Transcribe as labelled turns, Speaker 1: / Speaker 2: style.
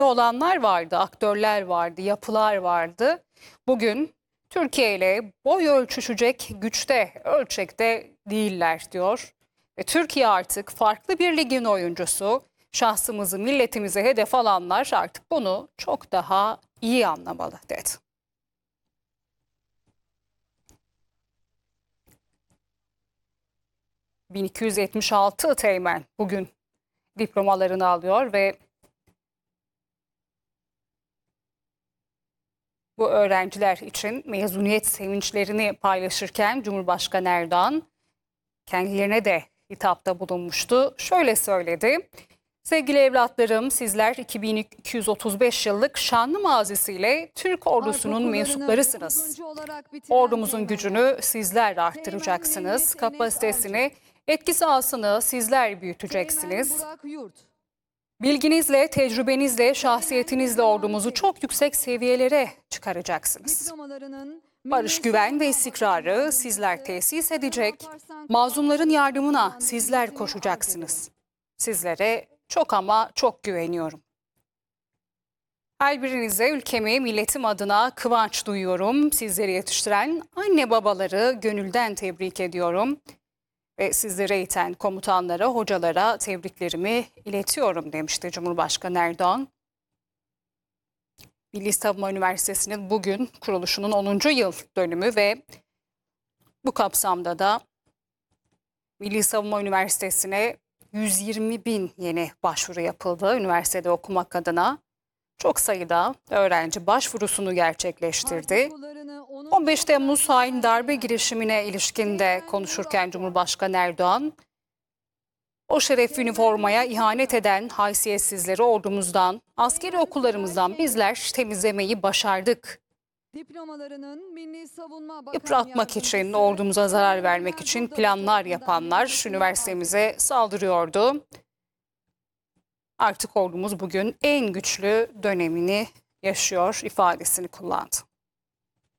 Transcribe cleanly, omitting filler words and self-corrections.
Speaker 1: olanlar vardı, aktörler vardı, yapılar vardı. Bugün Türkiye ile boy ölçüşecek güçte, ölçekte değiller diyor. Ve Türkiye artık farklı bir ligin oyuncusu. Şahsımızı, milletimize hedef alanlar artık bunu çok daha iyi anlamalı dedi. ...1276 teğmen bugün diplomalarını alıyor ve bu öğrenciler için mezuniyet sevinçlerini paylaşırken Cumhurbaşkanı Erdoğan kendilerine de hitapta bulunmuştu. Şöyle söyledi: "Sevgili evlatlarım, sizler 2235 yıllık şanlı mazisiyle Türk ordusunun mensuplarısınız. Ordumuzun gücünü sizler arttıracaksınız. Kapasitesini, etki sahasını sizler büyüteceksiniz. Bilginizle, tecrübenizle, şahsiyetinizle ordumuzu çok yüksek seviyelere çıkaracaksınız. Barış, güven ve istikrarı sizler tesis edecek, mazlumların yardımına sizler koşacaksınız. Sizlere çok ama çok güveniyorum. Her birinize ülkemi, milletim adına kıvanç duyuyorum. Sizleri yetiştiren anne babaları gönülden tebrik ediyorum. Ve sizlere eğiten komutanlara, hocalara tebriklerimi iletiyorum" demişti Cumhurbaşkanı Erdoğan. Milli Savunma Üniversitesi'nin bugün kuruluşunun 10. yıl dönümü ve bu kapsamda da Milli Savunma Üniversitesi'ne 120.000 yeni başvuru yapıldı. Üniversitede okumak adına çok sayıda öğrenci başvurusunu gerçekleştirdi. 15 Temmuz hain darbe girişimine ilişkin de konuşurken Cumhurbaşkanı Erdoğan, "O şerefli üniformaya ihanet eden haysiyetsizleri ordumuzdan, askeri okullarımızdan bizler temizlemeyi başardık. Yıpratmak için, ordumuza zarar vermek için planlar yapanlar üniversitemize saldırıyordu. Artık ordumuz bugün en güçlü dönemini yaşıyor" ifadesini kullandı.